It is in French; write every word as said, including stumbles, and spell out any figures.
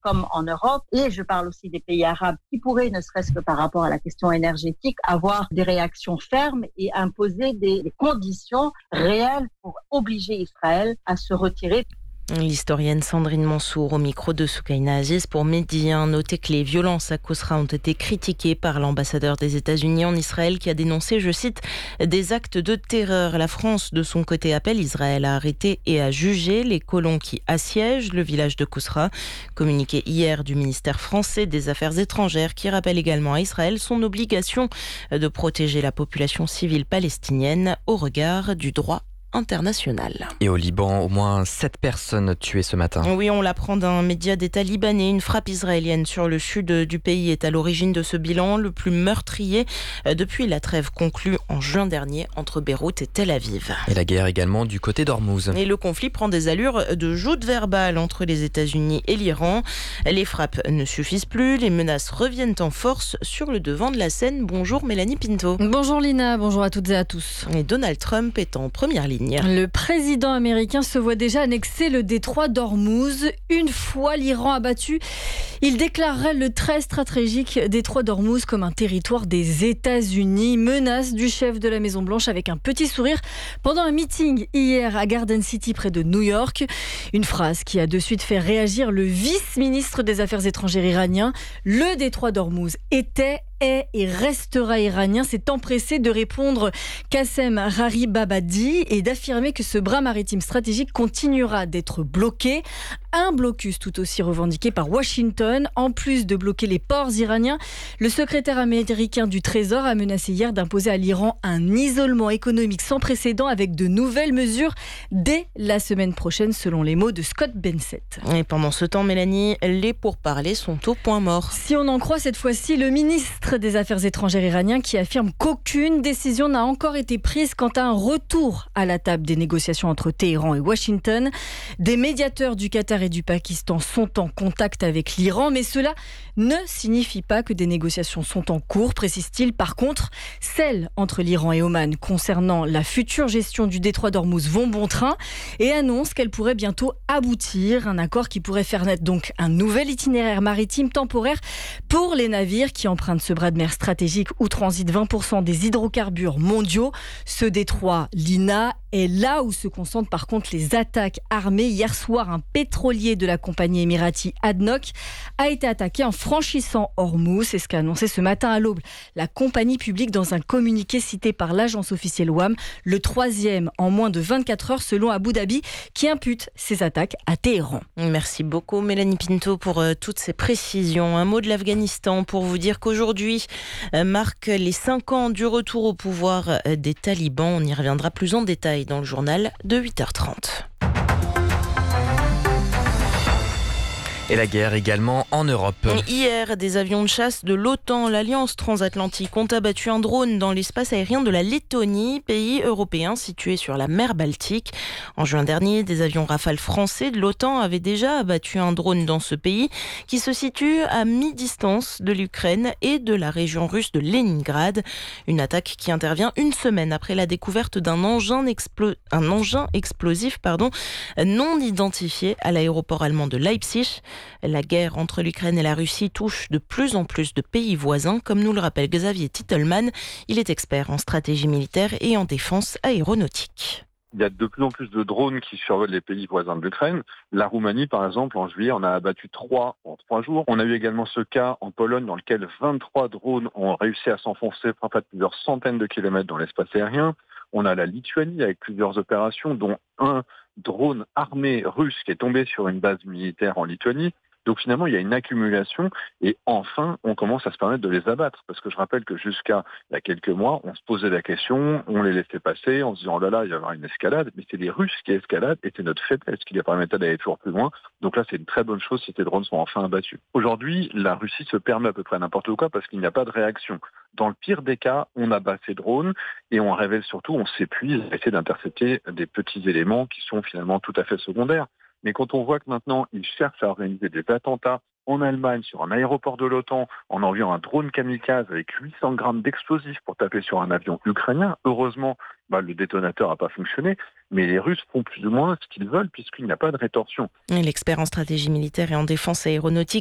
comme en Europe. Et je parle aussi des pays arabes qui pourraient, ne serait-ce que par rapport à la question énergétique, avoir des réactions fermes et imposer des, des conditions réelles pour obliger Israël à se retirer. L'historienne Sandrine Mansour au micro de Soukaina Aziz pour Midi. Notez que les violences à Kusra ont été critiquées par l'ambassadeur des États-Unis en Israël qui a dénoncé, je cite, des actes de terreur. La France, de son côté, appelle Israël à arrêter et à juger les colons qui assiègent le village de Kusra. Communiqué hier du ministère français des Affaires étrangères qui rappelle également à Israël son obligation de protéger la population civile palestinienne au regard du droit international. Et au Liban, au moins sept personnes tuées ce matin. Oui, on l'apprend d'un média d'État libanais. Une frappe israélienne sur le sud du pays est à l'origine de ce bilan, le plus meurtrier depuis la trêve conclue en juin dernier entre Beyrouth et Tel Aviv. Et la guerre également du côté d'Ormuz. Et le conflit prend des allures de joute verbale entre les États-Unis et l'Iran. Les frappes ne suffisent plus, les menaces reviennent en force sur le devant de la scène. Bonjour Mélanie Pinto. Bonjour Lina, bonjour à toutes et à tous. Et Donald Trump est en première ligne. Le président américain se voit déjà annexer le détroit d'Ormuz. Une fois l'Iran abattu, il déclarerait le très stratégique détroit d'Ormuz comme un territoire des États-Unis. Menace du chef de la Maison-Blanche avec un petit sourire pendant un meeting hier à Garden City près de New York. Une phrase qui a de suite fait réagir le vice-ministre des Affaires étrangères iranien. Le détroit d'Ormuz était est et restera iranien, s'est empressé de répondre Qassem Gharibabadi et d'affirmer que ce bras maritime stratégique continuera d'être bloqué. Un blocus tout aussi revendiqué par Washington. En plus de bloquer les ports iraniens, le secrétaire américain du Trésor a menacé hier d'imposer à l'Iran un isolement économique sans précédent avec de nouvelles mesures dès la semaine prochaine, selon les mots de Scott Bessent. Et pendant ce temps, Mélanie, les pourparlers sont au point mort. Si on en croit cette fois-ci le ministre des Affaires étrangères iranien qui affirme qu'aucune décision n'a encore été prise quant à un retour à la table des négociations entre Téhéran et Washington. Des médiateurs du Qatar et du Pakistan sont en contact avec l'Iran, mais cela ne signifie pas que des négociations sont en cours, précise-t-il. Par contre, celles entre l'Iran et Oman concernant la future gestion du détroit d'Ormuz vont bon train et annonce qu'elles pourraient bientôt aboutir. Un accord qui pourrait faire naître donc un nouvel itinéraire maritime temporaire pour les navires qui empruntent ce bras de mer stratégique où transitent vingt pour cent des hydrocarbures mondiaux. Ce détroit, Lina, est là où se concentrent par contre les attaques armées. Hier soir, un pétrolier de la compagnie émirati ADNOC a été attaqué en franchissant Ormuz. C'est ce qu'a annoncé ce matin à l'aube la compagnie publique dans un communiqué cité par l'agence officielle O A M. Le troisième en moins de vingt-quatre heures selon Abu Dhabi qui impute ces attaques à Téhéran. Merci beaucoup Mélanie Pinto pour euh, toutes ces précisions. Un mot de l'Afghanistan pour vous dire qu'aujourd'hui euh, marque les cinq ans du retour au pouvoir euh, des talibans. On y reviendra plus en détail dans le journal de huit heures trente. Et la guerre également en Europe. Hier, des avions de chasse de l'OTAN, l'Alliance transatlantique, ont abattu un drone dans l'espace aérien de la Lettonie, pays européen situé sur la mer Baltique. En juin dernier, des avions Rafale français de l'OTAN avaient déjà abattu un drone dans ce pays qui se situe à mi-distance de l'Ukraine et de la région russe de Leningrad. Une attaque qui intervient une semaine après la découverte d'un engin, explo- un engin explosif pardon, non identifié à l'aéroport allemand de Leipzig. La guerre entre l'Ukraine et la Russie touche de plus en plus de pays voisins, comme nous le rappelle Xavier Titelman. Il est expert en stratégie militaire et en défense aéronautique. Il y a de plus en plus de drones qui survolent les pays voisins de l'Ukraine. La Roumanie, par exemple, en juillet, on a abattu trois en trois jours. On a eu également ce cas en Pologne dans lequel vingt-trois drones ont réussi à s'enfoncer en fait, plusieurs centaines de kilomètres dans l'espace aérien. On a la Lituanie avec plusieurs opérations, dont un drone armé russe qui est tombé sur une base militaire en Lituanie. Donc finalement, il y a une accumulation et enfin, on commence à se permettre de les abattre. Parce que je rappelle que jusqu'à il y a quelques mois, on se posait la question, on les laissait passer en se disant « oh là là, il va y avoir une escalade ». Mais c'est les Russes qui escaladent et c'est notre faiblesse qui les permettait d'aller toujours plus loin. Donc là, c'est une très bonne chose si ces drones sont enfin abattus. Aujourd'hui, la Russie se permet à peu près n'importe quoi parce qu'il n'y a pas de réaction. Dans le pire des cas, on abat ces drones et on révèle surtout, on s'épuise à essayer d'intercepter des petits éléments qui sont finalement tout à fait secondaires. Mais quand on voit que maintenant, ils cherchent à organiser des attentats en Allemagne, sur un aéroport de l'OTAN, en envoyant un drone kamikaze avec huit cents grammes d'explosifs pour taper sur un avion ukrainien, heureusement, bah, le détonateur n'a pas fonctionné, mais les Russes font plus ou moins ce qu'ils veulent puisqu'il n'y a pas de rétorsion. L'expert en stratégie militaire et en défense aéronautique